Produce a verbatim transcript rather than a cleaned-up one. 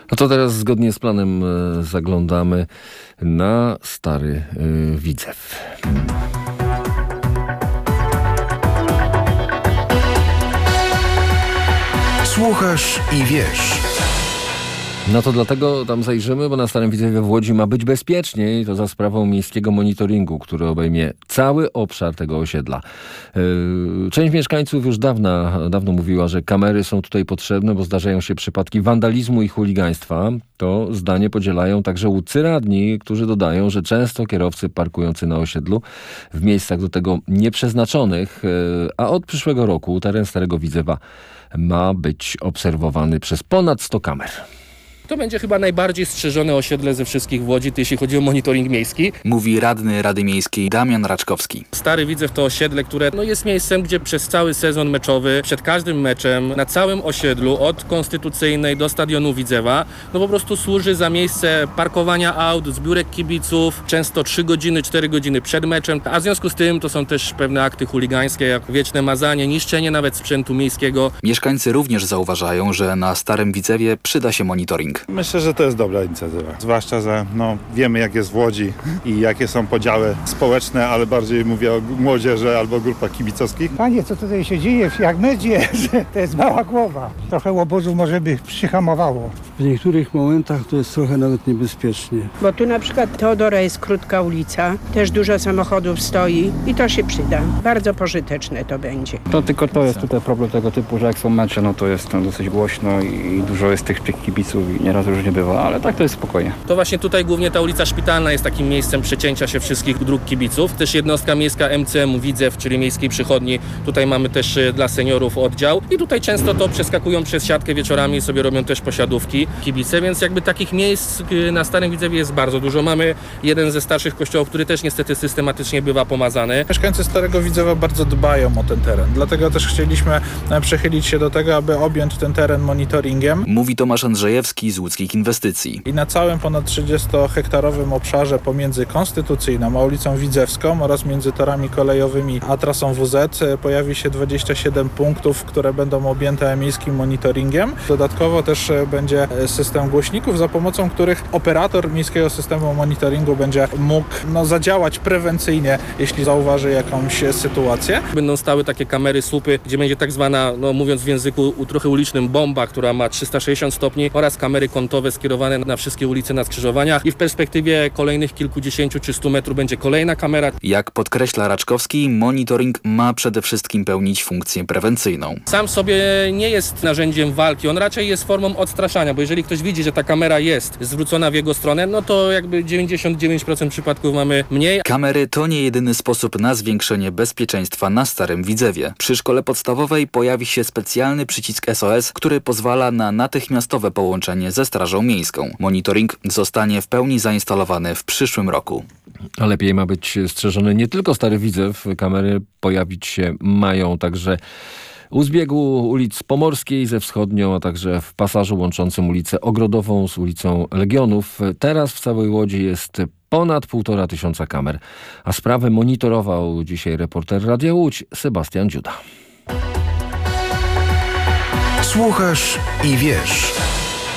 A to teraz zgodnie z planem e, zaglądamy na Stary e, Widzew. Słuchasz i wiesz. No to dlatego tam zajrzymy, bo na Starym Widzewie w Łodzi ma być bezpieczniej. To za sprawą miejskiego monitoringu, który obejmie cały obszar tego osiedla. Yy, część mieszkańców już dawna, dawno mówiła, że kamery są tutaj potrzebne, bo zdarzają się przypadki wandalizmu i chuligaństwa. To zdanie podzielają także łódzcy radni, którzy dodają, że często kierowcy parkujący na osiedlu w miejscach do tego nieprzeznaczonych, yy, a od przyszłego roku teren Starego Widzewa ma być obserwowany przez ponad sto kamer. To będzie chyba najbardziej strzeżone osiedle ze wszystkich w Łodzi, jeśli chodzi o monitoring miejski. Mówi radny Rady Miejskiej Damian Raczkowski. Stary Widzew to osiedle, które no, jest miejscem, gdzie przez cały sezon meczowy, przed każdym meczem, na całym osiedlu, od Konstytucyjnej do Stadionu Widzewa, no po prostu służy za miejsce parkowania aut, zbiórek kibiców, często trzy godziny, cztery godziny przed meczem, a w związku z tym to są też pewne akty chuligańskie, jak wieczne mazanie, niszczenie nawet sprzętu miejskiego. Mieszkańcy również zauważają, że na Starym Widzewie przyda się monitoring. Myślę, że to jest dobra inicjatywa. Zwłaszcza, że no, wiemy, jak jest w Łodzi i jakie są podziały społeczne, ale bardziej mówię o młodzieży albo grupach kibicowskich. Panie, co tutaj się dzieje w Jagmedzie, że to jest mała głowa. Trochę obozu może by przyhamowało. W niektórych momentach to jest trochę nawet niebezpiecznie. Bo tu na przykład Teodora jest krótka ulica, też dużo samochodów stoi i to się przyda. Bardzo pożyteczne to będzie. To tylko to jest tutaj problem tego typu, że jak są mecze, no to jest tam dosyć głośno i dużo jest tych kibiców i nieraz różnie bywa, ale tak to jest spokojnie. To właśnie tutaj głównie ta ulica Szpitalna jest takim miejscem przecięcia się wszystkich dróg kibiców. Też jednostka miejska M C M Widzew, czyli Miejskiej Przychodni. Tutaj mamy też dla seniorów oddział i tutaj często to przeskakują przez siatkę wieczorami i sobie robią też posiadówki kibice, więc jakby takich miejsc na Starym Widzewie jest bardzo dużo. Mamy jeden ze starszych kościołów, który też niestety systematycznie bywa pomazany. Mieszkańcy Starego Widzewa bardzo dbają o ten teren, dlatego też chcieliśmy przechylić się do tego, aby objąć ten teren monitoringiem. Mówi Tomasz Andrzejewski z Łódzkich Inwestycji. I na całym ponad trzydziestohektarowym obszarze pomiędzy Konstytucyjną a ulicą Widzewską oraz między torami kolejowymi a trasą W Z pojawi się dwadzieścia siedem punktów, które będą objęte miejskim monitoringiem. Dodatkowo też będzie system głośników, za pomocą których operator miejskiego systemu monitoringu będzie mógł no, zadziałać prewencyjnie, jeśli zauważy jakąś sytuację. Będą stały takie kamery słupy, gdzie będzie tak zwana, no mówiąc w języku trochę ulicznym, bomba, która ma trzysta sześćdziesiąt stopni oraz kamery kątowe skierowane na wszystkie ulice, na skrzyżowania i w perspektywie kolejnych kilkudziesięciu czy stu metrów będzie kolejna kamera. Jak podkreśla Raczkowski, monitoring ma przede wszystkim pełnić funkcję prewencyjną. Sam sobie nie jest narzędziem walki, on raczej jest formą odstraszania, bo jeżeli ktoś widzi, że ta kamera jest zwrócona w jego stronę, no to jakby dziewięćdziesiąt dziewięć procent przypadków mamy mniej. Kamery to nie jedyny sposób na zwiększenie bezpieczeństwa na Starym Widzewie. Przy szkole podstawowej pojawi się specjalny przycisk S O S, który pozwala na natychmiastowe połączenie ze Strażą Miejską. Monitoring zostanie w pełni zainstalowany w przyszłym roku. A lepiej ma być strzeżony nie tylko Stary Widzew. Kamery pojawić się mają także u zbiegu ulic Pomorskiej ze Wschodnią, a także w pasażu łączącym ulicę Ogrodową z ulicą Legionów. Teraz w całej Łodzi jest ponad półtora tysiąca kamer. A sprawę monitorował dzisiaj reporter Radia Łódź Sebastian Dziuda. Słuchasz i wiesz.